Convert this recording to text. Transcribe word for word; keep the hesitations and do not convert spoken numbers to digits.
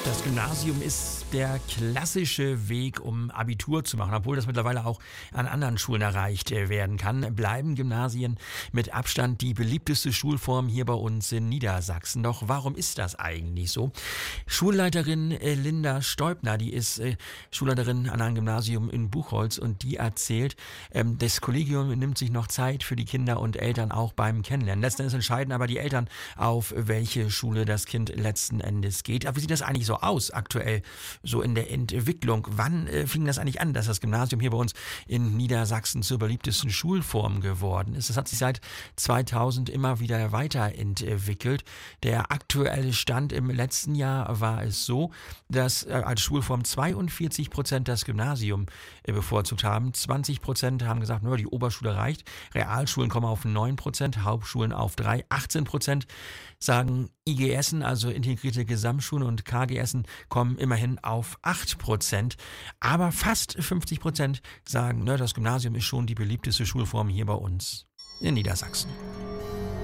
Das Gymnasium ist der klassische Weg, um Abitur zu machen. Obwohl das mittlerweile auch an anderen Schulen erreicht äh, werden kann, bleiben Gymnasien mit Abstand die beliebteste Schulform hier bei uns in Niedersachsen. Doch warum ist das eigentlich so? Schulleiterin äh, Linda Steubner, die ist äh, Schulleiterin an einem Gymnasium in Buchholz, und die erzählt, ähm, das Kollegium nimmt sich noch Zeit für die Kinder und Eltern auch beim Kennenlernen. Letzten Endes entscheiden aber die Eltern, auf welche Schule das Kind letzten Endes geht. Aber wie sieht das eigentlich so aus aktuell, so in der Entwicklung? Wann äh, fing das eigentlich an, dass das Gymnasium hier bei uns in Niedersachsen zur beliebtesten Schulform geworden ist? Das hat sich seit zweitausend immer wieder weiterentwickelt. Der aktuelle Stand im letzten Jahr war es so, dass äh, als Schulform zweiundvierzig Prozent das Gymnasium äh, bevorzugt haben. zwanzig Prozent haben gesagt, nur die Oberschule reicht. Realschulen kommen auf neun Prozent, Hauptschulen auf drei. achtzehn Prozent sagen I G Essen, also integrierte Gesamtschulen, und K G Essen kommen immerhin auf acht Prozent. Aber fast fünfzig Prozent sagen, ne, das Gymnasium ist schon die beliebteste Schulform hier bei uns in Niedersachsen.